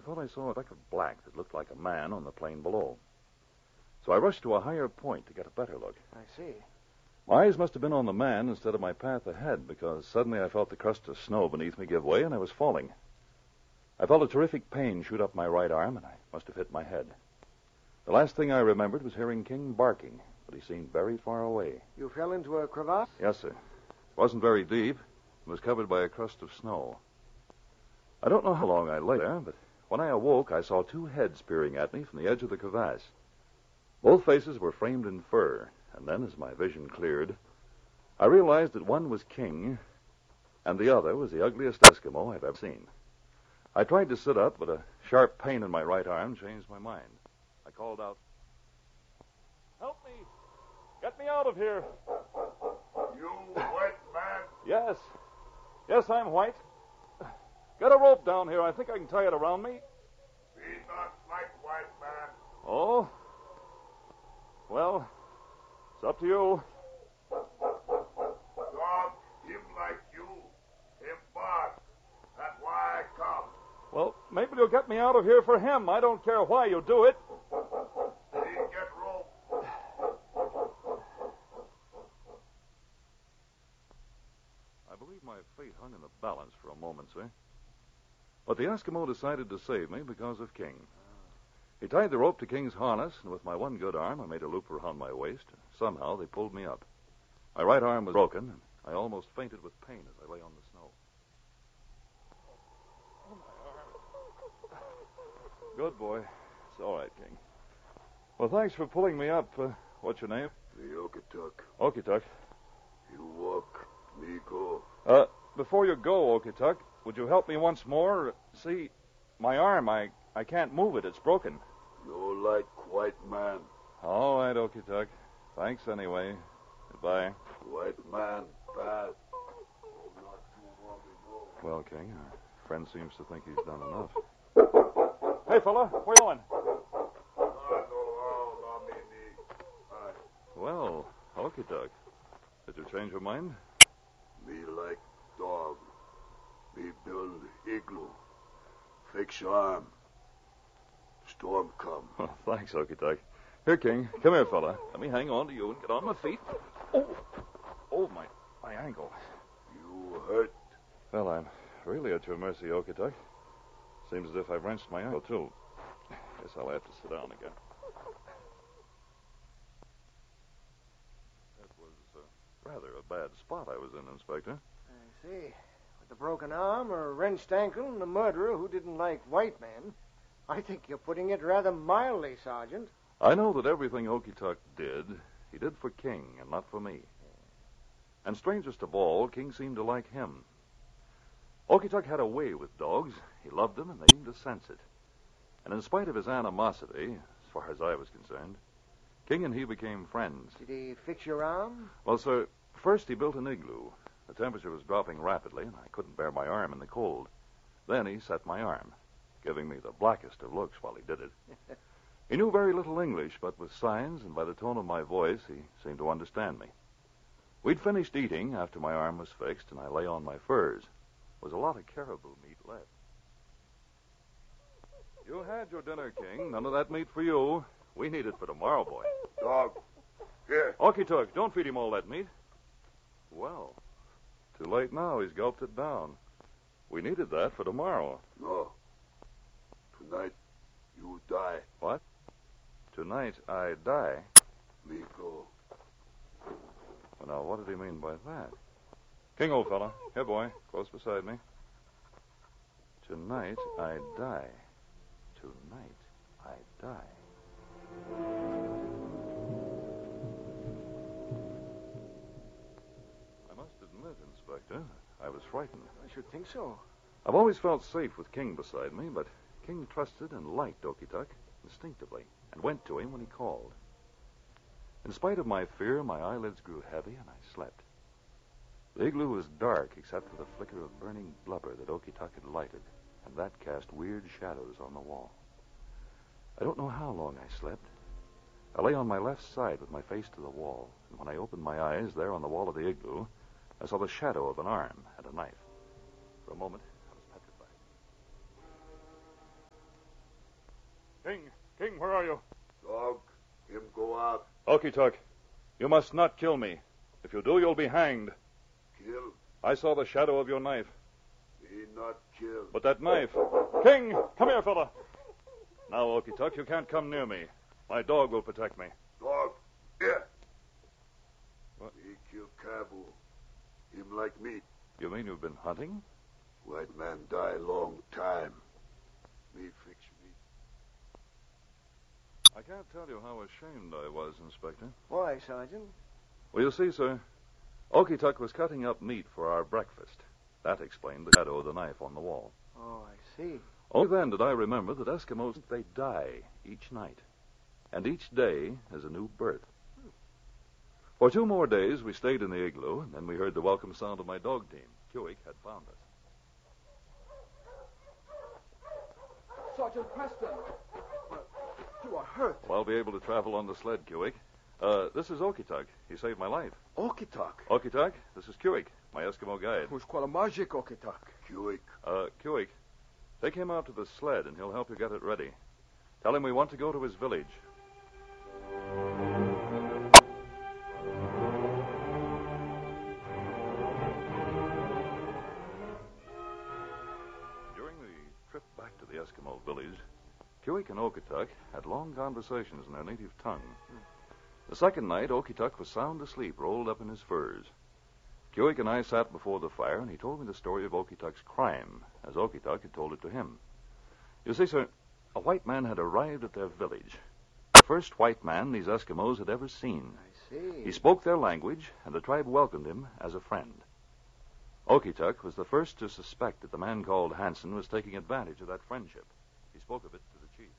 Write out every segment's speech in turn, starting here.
thought I saw a speck of black that looked like a man on the plain below. So I rushed to a higher point to get a better look. I see. My eyes must have been on the man instead of my path ahead, because suddenly I felt the crust of snow beneath me give way and I was falling. I felt a terrific pain shoot up my right arm, and I must have hit my head. The last thing I remembered was hearing King barking, but he seemed very far away. You fell into a crevasse? Yes, sir. It wasn't very deep. It was covered by a crust of snow. I don't know how long I lay there, but when I awoke, I saw two heads peering at me from the edge of the crevasse. Both faces were framed in fur, and then, as my vision cleared, I realized that one was King, and the other was the ugliest Eskimo I've ever seen. I tried to sit up, but a sharp pain in my right arm changed my mind. I called out, "Help me! Get me out of here!" You white man? Yes. Yes, I'm white. Get a rope down here. I think I can tie it around me. We not like white man. Oh? Well, it's up to you. Dog, him like you. Him bark. That's why I come. Well, maybe you'll get me out of here for him. I don't care why you do it. He get rope. I believe my fate hung in the balance for a moment, sir. But the Eskimo decided to save me because of King. He tied the rope to King's harness, and with my one good arm, I made a loop around my waist. Somehow, they pulled me up. My right arm was broken, and I almost fainted with pain as I lay on the snow. Oh, my arm. Good boy. It's all right, King. Well, thanks for pulling me up. What's your name? The Okituk. Okituk. You walk, me go. Before you go, Okituk, would you help me once more? See, my arm, I can't move it. It's broken. No like white man. All right, Okituk. Thanks anyway. Goodbye. White man, bad. Not too long ago. Well, King, our friend seems to think he's done enough. Hey, fella, where you going? Well, Okituk, did you change your mind? Me like dog. Me build igloo. Fix your arm. Storm come. Oh, thanks, Okituk. Here, King. Come here, fella. Let me hang on to you and get on my feet. Oh, my ankle. You hurt. Well, I'm really at your mercy, Okituk. Seems as if I've wrenched my ankle, too. Guess I'll have to sit down again. That was rather a bad spot I was in, Inspector. I see. With a broken arm, a wrenched ankle, and a murderer who didn't like white men. I think you're putting it rather mildly, Sergeant. I know that everything Okituk did, he did for King and not for me. And strangest of all, King seemed to like him. Okituk had a way with dogs. He loved them, and they seemed to sense it. And in spite of his animosity, as far as I was concerned, King and he became friends. Did he fix your arm? Well, sir, first he built an igloo. The temperature was dropping rapidly, and I couldn't bear my arm in the cold. Then he set my arm, giving me the blackest of looks while he did it. He knew very little English, but with signs and by the tone of my voice, he seemed to understand me. We'd finished eating after my arm was fixed, and I lay on my furs. There was a lot of caribou meat left. You had your dinner, King. None of that meat for you. We need it for tomorrow, boy. Dog. Here. Okituk, don't feed him all that meat. Well, too late now. He's gulped it down. We needed that for tomorrow. No. Tonight, you die. What? Tonight I die? Me go. Well, now, what did he mean by that? King, old fella. Here, boy. Close beside me. Tonight I die. Tonight I die. I must admit, Inspector, I was frightened. I should think so. I've always felt safe with King beside me, but King trusted and liked Okituk instinctively and went to him when he called. In spite of my fear, my eyelids grew heavy and I slept. The igloo was dark except for the flicker of burning blubber that Okituk had lighted, and that cast weird shadows on the wall. I don't know how long I slept. I lay on my left side with my face to the wall, and when I opened my eyes, there on the wall of the igloo, I saw the shadow of an arm and a knife. For a moment, I was petrified. where are you? Dog, him go out. Okituk, you must not kill me. If you do, you'll be hanged. Kill. I saw the shadow of your knife. He not kill. But that knife... King, come here, fella. Now, Okituk, you can't come near me. My dog will protect me. Dog, here. What? He kill Kabu. Him like meat. You mean you've been hunting? White man die long time. Me fix meat. I can't tell you how ashamed I was, Inspector. Why, Sergeant? Well, you see, sir, Okituk was cutting up meat for our breakfast. That explained the shadow of the knife on the wall. Oh, I see. Only then did I remember that Eskimos, they die each night. And each day is a new birth. For 2 more days, we stayed in the igloo, and then we heard the welcome sound of my dog team. Kewick had found us. Sergeant Preston, you are hurt. Well, I'll be able to travel on the sled, Kewick. This is Okituk. He saved my life. Okituk. Okituk, this is Kewick, my Eskimo guide. Who's called a magic Okituk. Kewick. Kewick, take him out to the sled, and he'll help you get it ready. Tell him we want to go to his village. During the trip back to the Eskimo village, Kewick and Okituk had long conversations in their native tongue. The second night, Okituk was sound asleep, rolled up in his furs. Kewick and I sat before the fire, and he told me the story of Okituk's crime, as Okituk had told it to him. You see, sir, a white man had arrived at their village. The first white man these Eskimos had ever seen. I see. He spoke their language, and the tribe welcomed him as a friend. Okituk was the first to suspect that the man called Hansen was taking advantage of that friendship. He spoke of it to the chief.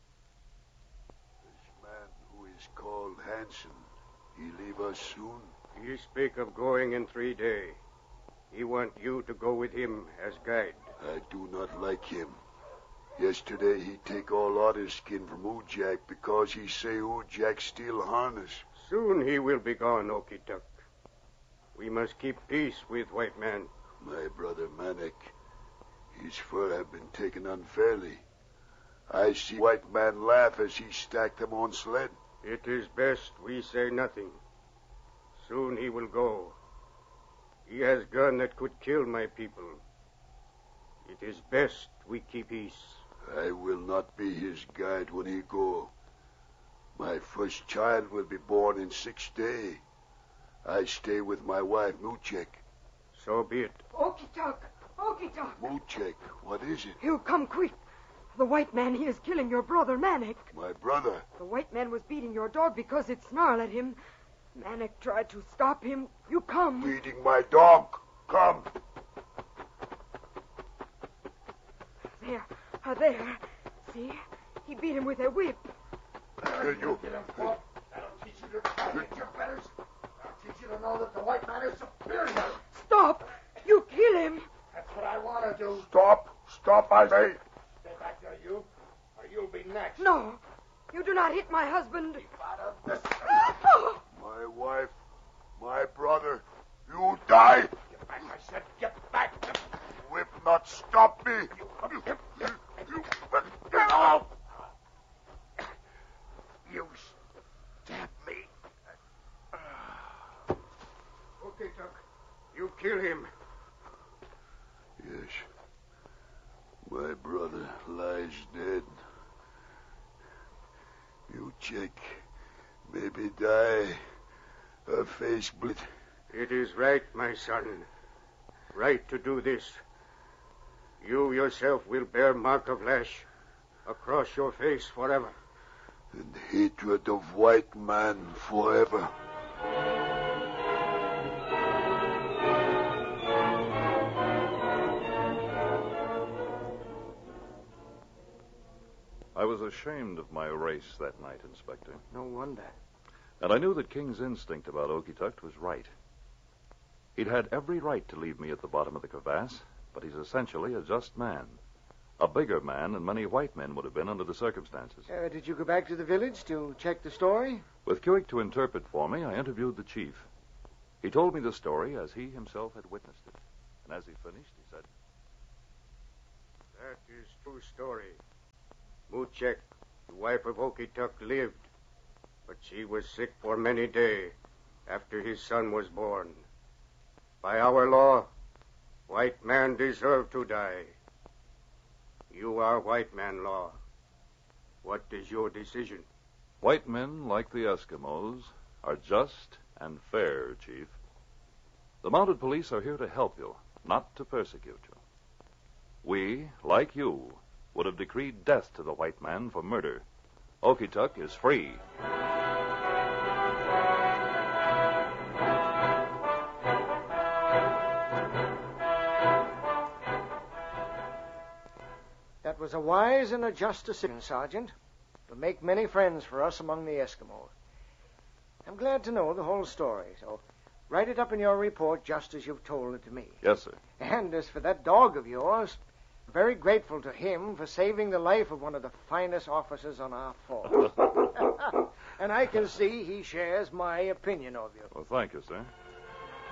This man who is called Hansen, he leave us soon? He speak of going in 3 days. He want you to go with him as guide. I do not like him. Yesterday he take all otter skin from Ujak because he say Ujak steal harness. Soon he will be gone, Okituk. We must keep peace with white man. My brother Manek, his fur have been taken unfairly. I see white man laugh as he stack them on sled. It is best we say nothing. Soon he will go. He has gun that could kill my people. It is best we keep peace. I will not be his guide when he go. My first child will be born in 6 days. I stay with my wife, Muchek. So be it. Okituk! Okituk! Muchek, what is it? You come quick. The white man, he is killing your brother, Manek. My brother. The white man was beating your dog because it snarled at him. Manek tried to stop him. You come. Beating my dog. Come. There. There. See? He beat him with a whip. Kill you. That'll teach you to fight your betters. That'll teach you to know that the white man is superior. Stop! You kill him. That's what I want to do. Stop. Stop, I say. Stay back there, you, or you'll be next. No. You do not hit my husband. Out of this. My wife, my brother, you die. Get back, I said. Get back. Whip not stop me. No! You stabbed me. Okituk, you kill him. Yes. My brother lies dead. You check. Maybe die. Her face bleed. It is right, my son. Right to do this. You yourself will bear mark of lash across your face forever. And hatred of white man forever. I was ashamed of my race that night, Inspector. No wonder. And I knew that King's instinct about Okituk was right. He'd had every right to leave me at the bottom of the crevasse, but he's essentially a just man. A bigger man than many white men would have been under the circumstances. Did you go back to the village to check the story? With Kewick to interpret for me, I interviewed the chief. He told me the story as he himself had witnessed it. And as he finished, he said, That is true story. Muchek, The wife of Okituk lived, but she was sick for many days after his son was born. By our law, white man deserve to die. You are white man law. What is your decision? White men, like the Eskimos, are just and fair, Chief. The mounted police are here to help you, not to persecute you. We, like you, would have decreed death to the white man for murder. Okituk is free. That was a wise and a just decision, Sergeant. It'll make many friends for us among the Eskimos. I'm glad to know the whole story, so write it up in your report just as you've told it to me. Yes, sir. And as for that dog of yours, I'm very grateful to him for saving the life of one of the finest officers on our force. And I can see he shares my opinion of you. Well, thank you, sir.